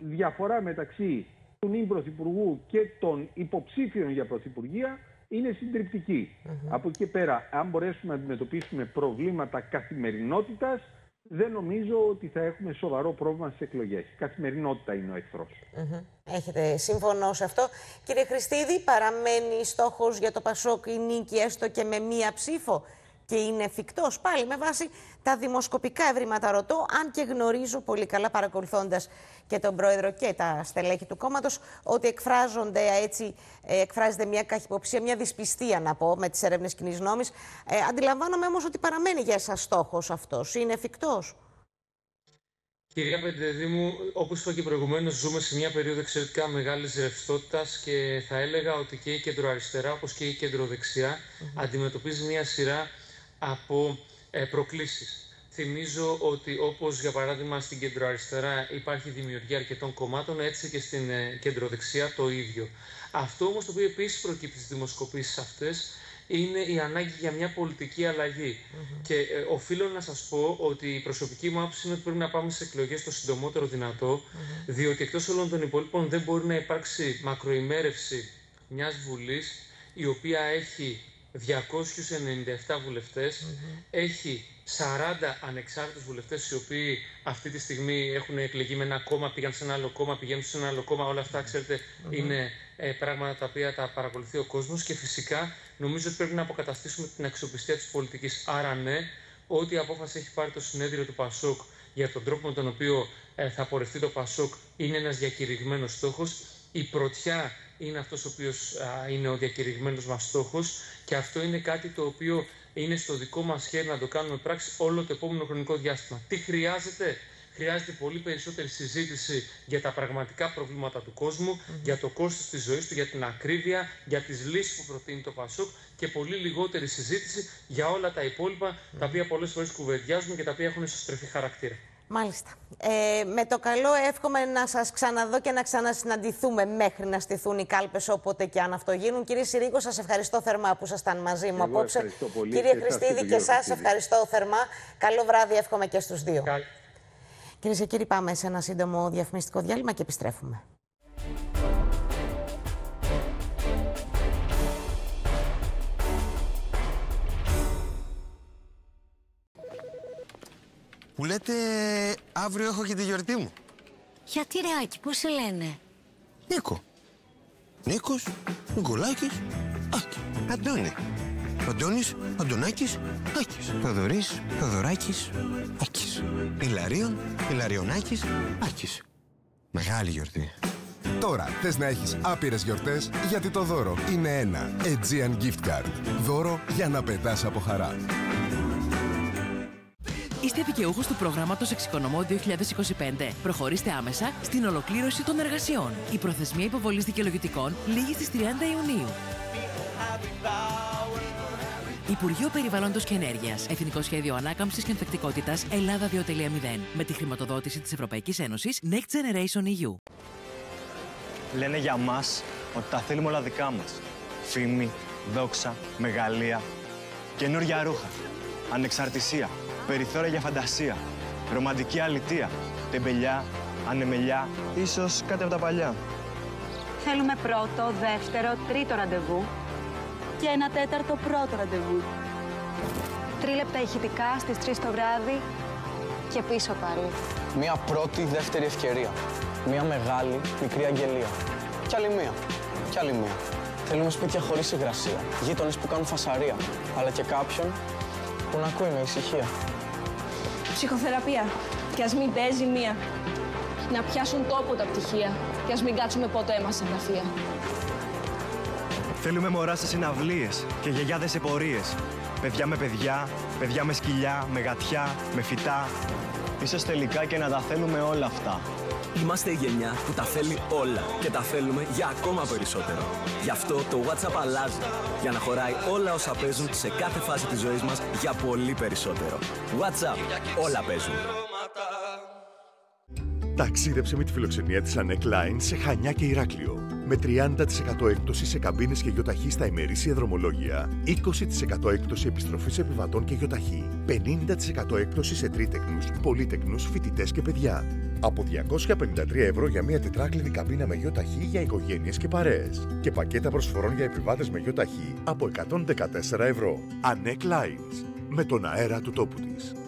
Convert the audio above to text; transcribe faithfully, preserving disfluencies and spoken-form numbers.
διαφορά μεταξύ του νυν πρωθυπουργού και των υποψήφιων για πρωθυπουργία είναι συντριπτική. Mm-hmm. Από εκεί πέρα, αν μπορέσουμε να αντιμετωπίσουμε προβλήματα καθημερινότητας, δεν νομίζω ότι θα έχουμε σοβαρό πρόβλημα στις εκλογές. Καθημερινότητα είναι ο εχθρός. Mm-hmm. Έχετε σύμφωνο σε αυτό. Κύριε Χριστίδη, παραμένει στόχος για το Πασόκ η νίκη έστω και με μία ψήφο? Και είναι εφικτός? Πάλι με βάση τα δημοσκοπικά ευρήματα ρωτώ, αν και γνωρίζω πολύ καλά, παρακολουθώντας και τον πρόεδρο και τα στελέχη του κόμματος, ότι εκφράζονται έτσι, εκφράζεται μια καχυποψία, μια δυσπιστία να πω, με τις έρευνες κοινής γνώμης. Ε, αντιλαμβάνομαι όμως ότι παραμένει για εσάς στόχος αυτός. Είναι εφικτός? Κυρία Πεντεδήμου, όπως είπα και προηγουμένως, ζούμε σε μια περίοδο εξαιρετικά μεγάλης ρευστότητας και θα έλεγα ότι και η κεντροαριστερά, όπως και η κεντροδεξιά, mm-hmm. αντιμετωπίζει μια σειρά από ε, προκλήσεις. Θυμίζω ότι όπως για παράδειγμα στην κεντροαριστερά υπάρχει δημιουργία αρκετών κομμάτων, έτσι και στην ε, κεντροδεξιά το ίδιο. Αυτό όμως το οποίο επίσης προκύπτει στις δημοσκοπήσεις αυτές είναι η ανάγκη για μια πολιτική αλλαγή. Mm-hmm. Και ε, οφείλω να σας πω ότι η προσωπική μου άποψη είναι ότι πρέπει να πάμε στις εκλογές το συντομότερο δυνατό, mm-hmm. διότι εκτός όλων των υπόλοιπων δεν μπορεί να υπάρξει μακροημέρευση μιας Βουλής η οποία έχει διακόσιους ενενήντα επτά βουλευτές, mm-hmm. έχει σαράντα ανεξάρτητους βουλευτές οι οποίοι αυτή τη στιγμή έχουν εκλεγεί με ένα κόμμα, πήγαν σε ένα άλλο κόμμα, πηγαίνουν σε ένα άλλο κόμμα. Όλα αυτά, ξέρετε, mm-hmm. είναι ε, πράγματα τα οποία τα παρακολουθεί ο κόσμος και φυσικά νομίζω ότι πρέπει να αποκαταστήσουμε την αξιοπιστία της πολιτικής. Άρα ναι, ό,τι απόφαση έχει πάρει το συνέδριο του Πασόκ για τον τρόπο με τον οποίο ε, θα πορευτεί το Πασόκ είναι ένας διακηρυγμένος στόχος. Η πρωτιά είναι αυτός ο οποίος α, είναι ο διακηρυγμένος μας στόχος και αυτό είναι κάτι το οποίο είναι στο δικό μας χέρι να το κάνουμε πράξη όλο το επόμενο χρονικό διάστημα. Τι χρειάζεται? Χρειάζεται πολύ περισσότερη συζήτηση για τα πραγματικά προβλήματα του κόσμου, mm-hmm. για το κόστος της ζωής του, για την ακρίβεια, για τις λύσεις που προτείνει το Πασόκ και πολύ λιγότερη συζήτηση για όλα τα υπόλοιπα, mm-hmm. τα οποία πολλές φορές κουβεντιάζουμε και τα οποία έχουν εσωστρεφή χαρακτήρα. Μάλιστα. Ε, με το καλό εύχομαι να σας ξαναδώ και να ξανασυναντηθούμε μέχρι να στηθούν οι κάλπες όποτε και αν αυτό γίνουν. Κύριε Συρίγο, σας ευχαριστώ θερμά που ήσασταν μαζί μου Εγώ απόψε. Πολύ. Κύριε και Χριστίδη και εσάς ευχαριστώ θερμά. Καλό βράδυ εύχομαι και στους δύο. Καλ... Κυρίες και κύριοι, πάμε σε ένα σύντομο διαφημιστικό διάλειμμα και επιστρέφουμε. Που λέτε αύριο έχω και τη γιορτή μου. Γιατί ρε Άκη, πώς σε λένε? Νίκο. Νίκος, Νικολάκης, Άκη. Αντώνη. Αντώνης, Αντωνάκης, Άκης. Θοδωρής, Θοδωράκης, Άκης. Ηλαρίων, Ηλαριονάκης, Άκης. Μεγάλη γιορτή. Τώρα θες να έχεις άπειρες γιορτές, γιατί το δώρο είναι ένα Aegean Gift Card. Δώρο για να πετάς από χαρά. Είστε δικαιούχος του προγράμματος Εξοικονομώ δύο χιλιάδες είκοσι πέντε. Προχωρήστε άμεσα στην ολοκλήρωση των εργασιών. Η προθεσμία υποβολής δικαιολογητικών λήγει στις τριάντα Ιουνίου. Υπουργείο Περιβάλλοντος και Ενέργειας. Εθνικό Σχέδιο Ανάκαμψης και Ανθεκτικότητας Ελλάδα δύο κόμμα μηδέν. Με τη χρηματοδότηση της Ευρωπαϊκής Ένωσης Next Generation ι γιου. Λένε για μας ότι τα θέλουμε όλα δικά μας. Φήμη, δόξα, μεγαλεία, καινούργια ρούχα, ανεξαρτησία, περιθώρια για φαντασία, ρομαντική αλητεία, τεμπελιά, ανεμελιά, ίσως κάτι από τα παλιά. Θέλουμε πρώτο, δεύτερο, τρίτο ραντεβού και ένα τέταρτο πρώτο ραντεβού. Τρίλεπτα ηχητικά στις τρεις το βράδυ και πίσω πάλι. Μία πρώτη, δεύτερη ευκαιρία. Μία μεγάλη, μικρή αγγελία. Κι άλλη μία. Κι άλλη μία. Θέλουμε σπίτια χωρίς υγρασία. Γείτονες που κάνουν φασαρία. Αλλά και κάποιον που να ακούει με ησυχία. Ψυχοθεραπεία. Κι ας μην παίζει μία. Να πιάσουν τόπο τα πτυχία. Κι ας μην κάτσουμε ποτέ μας σε γραφεία. Θέλουμε μωρά σε συναυλίες και γιαγιάδες σε πορείες. Παιδιά με παιδιά, παιδιά με σκυλιά, με γατιά, με φυτά. Ίσως τελικά και να τα θέλουμε όλα αυτά. Είμαστε η γενιά που τα θέλει όλα και τα θέλουμε για ακόμα περισσότερο. Γι' αυτό το WhatsApp αλλάζει, για να χωράει όλα όσα παίζουν σε κάθε φάση της ζωής μας για πολύ περισσότερο. WhatsApp, όλα παίζουν. Ταξίδεψε με τη φιλοξενία της Anek Line σε Χανιά και Ηράκλειο. Με τριάντα τοις εκατό έκπτωση σε καμπίνες και γιοταχή στα ημερήσια δρομολόγια, είκοσι τοις εκατό έκπτωση επιστροφής επιβατών και γιοταχή, πενήντα τοις εκατό έκπτωση σε τρίτεκνους, πολύτεκνους, φοιτητές και παιδιά. Από διακόσια πενήντα τρία ευρώ για μια τετράκλινη καμπίνα με γιοταχή για οικογένειες και παρέες. Και πακέτα προσφορών για επιβάτες με γιοταχή από εκατόν δεκατέσσερα ευρώ. Ανέκ Lines. Με τον αέρα του τόπου της.